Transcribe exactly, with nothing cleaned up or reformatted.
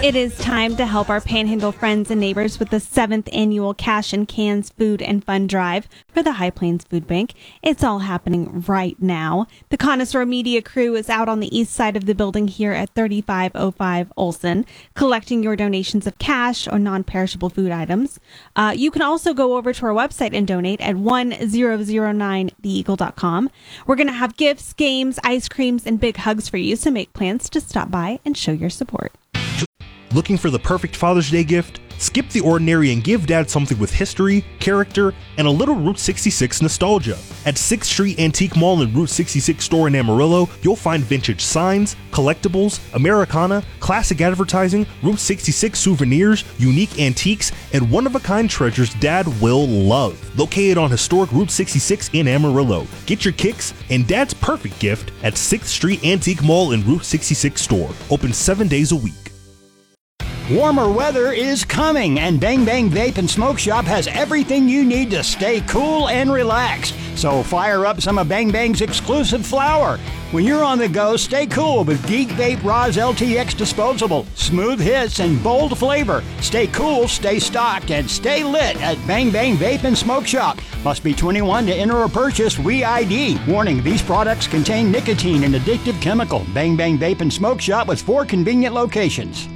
It is time to help our Panhandle friends and neighbors with the seventh annual Cash and Cans Food and Fun Drive for the High Plains Food Bank. It's all happening right now. The Connoisseur Media crew is out on the east side of the building here at thirty-five oh five Olson, collecting your donations of cash or non-perishable food items. Uh, you can also go over to our website and donate at one thousand nine the eagle dot com. We're going to have gifts, games, ice creams, and big hugs for you, so make plans to stop by and show your support. Looking for the perfect Father's Day gift? Skip the ordinary and give Dad something with history, character, and a little Route sixty-six nostalgia. At sixth Street Antique Mall and Route sixty-six store in Amarillo, you'll find vintage signs, collectibles, Americana, classic advertising, Route sixty-six souvenirs, unique antiques, and one-of-a-kind treasures Dad will love. Located on historic Route sixty-six in Amarillo. Get your kicks and Dad's perfect gift at sixth Street Antique Mall and Route sixty-six store. Open seven days a week. Warmer weather is coming, and Bang Bang Vape and Smoke Shop has everything you need to stay cool and relaxed. So fire up some of Bang Bang's exclusive flower. When you're on the go, stay cool with Geek Vape Roz L T X Disposable. Smooth hits and bold flavor. Stay cool, stay stocked, and stay lit at Bang Bang Vape and Smoke Shop. Must be twenty-one to enter or purchase. We I D. Warning, these products contain nicotine and addictive chemical. Bang Bang Vape and Smoke Shop with four convenient locations.